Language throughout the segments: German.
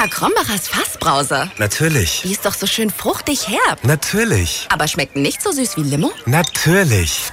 Lecker, Krombacher Fassbrause. Natürlich. Die ist doch so schön fruchtig herb. Natürlich. Aber schmeckt nicht so süß wie Limo? Natürlich.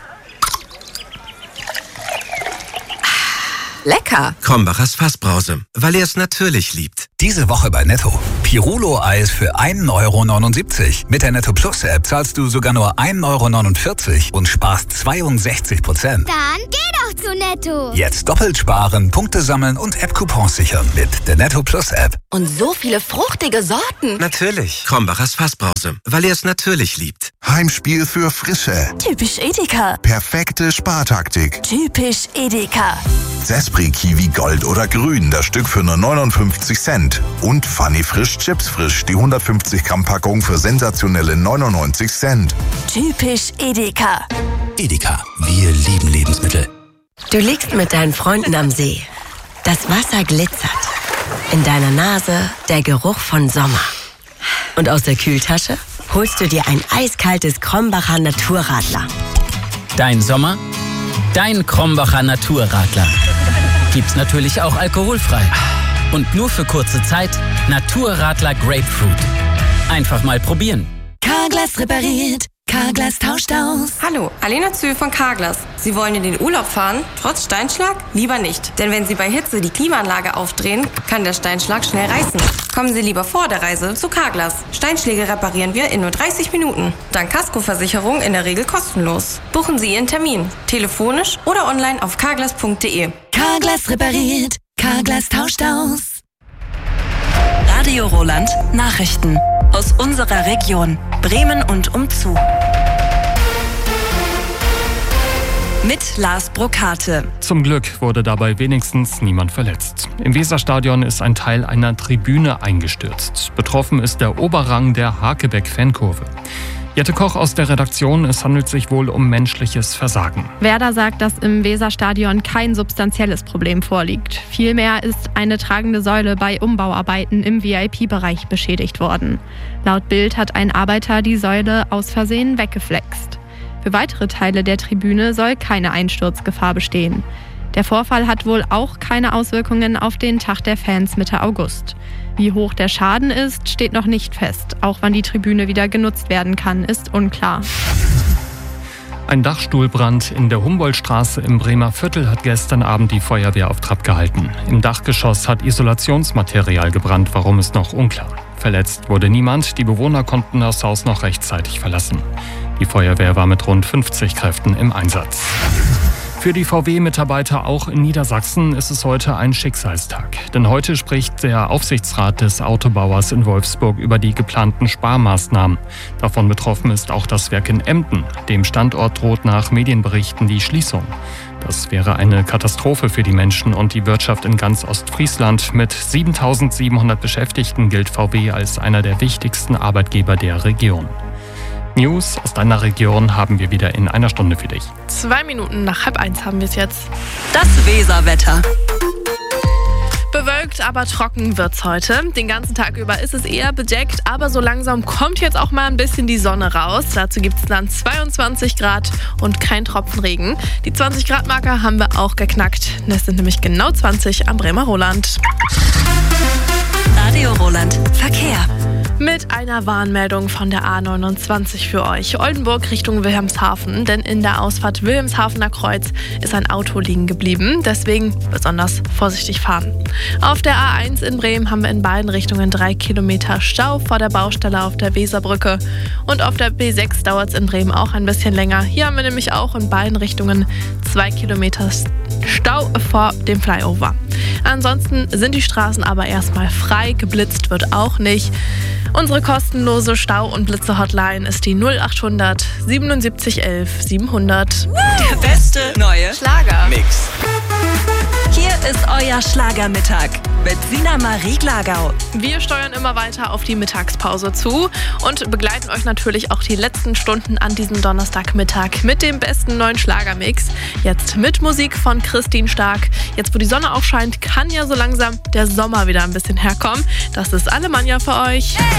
Lecker. Krombachers Fassbrause, weil er es natürlich liebt. Diese Woche bei Netto. Pirulo-Eis für 1,79 €. Mit der Netto Plus App zahlst du sogar nur 1,49 € und sparst 62%. Dann geh doch zu Netto. Jetzt doppelt sparen, Punkte sammeln und App-Coupons sichern mit der Netto Plus App. Und so viele fruchtige Sorten. Natürlich. Krombachers Fassbrause, weil er es natürlich liebt. Heimspiel für Frische. Typisch Edeka. Perfekte Spartaktik. Typisch Edeka. Sespri Kiwi Gold oder Grün, das Stück für nur 59 Cent. Und Funny Frisch Chips Frisch, die 150 Gramm Packung für sensationelle 99 Cent. Typisch Edeka. Edeka, wir lieben Lebensmittel. Du liegst mit deinen Freunden am See. Das Wasser glitzert. In deiner Nase der Geruch von Sommer. Und aus der Kühltasche holst du dir ein eiskaltes Krombacher Naturradler. Dein Sommer, dein Krombacher Naturradler. Gibt's natürlich auch alkoholfrei. Und nur für kurze Zeit Naturradler Grapefruit. Einfach mal probieren. Carglass repariert. Carglass tauscht aus. Hallo, Alena Zühl von Carglass. Sie wollen in den Urlaub fahren, trotz Steinschlag? Lieber nicht. Denn wenn Sie bei Hitze die Klimaanlage aufdrehen, kann der Steinschlag schnell reißen. Kommen Sie lieber vor der Reise zu Carglass. Steinschläge reparieren wir in nur 30 Minuten. Dank Kaskoversicherung in der Regel kostenlos. Buchen Sie Ihren Termin. Telefonisch oder online auf carglass.de. Carglass repariert. Carglass tauscht aus. Radio Roland Nachrichten aus unserer Region Bremen und umzu. Mit Lars Brokate. Zum Glück wurde dabei wenigstens niemand verletzt. Im Weserstadion ist ein Teil einer Tribüne eingestürzt. Betroffen ist der Oberrang der Hakebeck-Fankurve. Jette Koch aus der Redaktion, es handelt sich wohl um menschliches Versagen. Werder sagt, dass im Weserstadion kein substanzielles Problem vorliegt. Vielmehr ist eine tragende Säule bei Umbauarbeiten im VIP-Bereich beschädigt worden. Laut Bild hat ein Arbeiter die Säule aus Versehen weggeflext. Für weitere Teile der Tribüne soll keine Einsturzgefahr bestehen. Der Vorfall hat wohl auch keine Auswirkungen auf den Tag der Fans Mitte August. Wie hoch der Schaden ist, steht noch nicht fest. Auch wann die Tribüne wieder genutzt werden kann, ist unklar. Ein Dachstuhlbrand in der Humboldtstraße im Bremer Viertel hat gestern Abend die Feuerwehr auf Trab gehalten. Im Dachgeschoss hat Isolationsmaterial gebrannt, warum ist noch unklar. Verletzt wurde niemand, die Bewohner konnten das Haus noch rechtzeitig verlassen. Die Feuerwehr war mit rund 50 Kräften im Einsatz. Für die VW-Mitarbeiter auch in Niedersachsen ist es heute ein Schicksalstag. Denn heute spricht der Aufsichtsrat des Autobauers in Wolfsburg über die geplanten Sparmaßnahmen. Davon betroffen ist auch das Werk in Emden. Dem Standort droht nach Medienberichten die Schließung. Das wäre eine Katastrophe für die Menschen und die Wirtschaft in ganz Ostfriesland. Mit 7.700 Beschäftigten gilt VW als einer der wichtigsten Arbeitgeber der Region. News aus deiner Region haben wir wieder in einer Stunde für dich. 2 Minuten nach 12:30 haben wir es jetzt. Das Weserwetter. Bewölkt, aber trocken wird's heute. Den ganzen Tag über ist es eher bedeckt, aber so langsam kommt jetzt auch mal ein bisschen die Sonne raus. Dazu gibt's dann 22 Grad und kein Tropfen Regen. Die 20-Grad-Marke haben wir auch geknackt. Das sind nämlich genau 20 am Bremer Roland. Radio Roland Verkehr. Mit einer Warnmeldung von der A29 für euch. Oldenburg Richtung Wilhelmshaven, denn in der Ausfahrt Wilhelmshavener Kreuz ist ein Auto liegen geblieben. Deswegen besonders vorsichtig fahren. Auf der A1 in Bremen haben wir in beiden Richtungen 3 Kilometer Stau vor der Baustelle auf der Weserbrücke. Und auf der B6 dauert es in Bremen auch ein bisschen länger. Hier haben wir nämlich auch in beiden Richtungen 2 Kilometer Stau vor dem Flyover. Ansonsten sind die Straßen aber erstmal frei, geblitzt wird auch nicht. Unsere kostenlose Stau- und Blitze-Hotline ist die 0800 77 11 700. Der beste neue Schlager-Mix. Hier ist euer Schlagermittag mit Sina Marie Glagau. Wir steuern immer weiter auf die Mittagspause zu und begleiten euch natürlich auch die letzten Stunden an diesem Donnerstagmittag mit dem besten neuen Schlagermix. Jetzt mit Musik von Christine Stark. Jetzt, wo die Sonne aufscheint, kann ja so langsam der Sommer wieder ein bisschen herkommen. Das ist Alemannia für euch. Hey!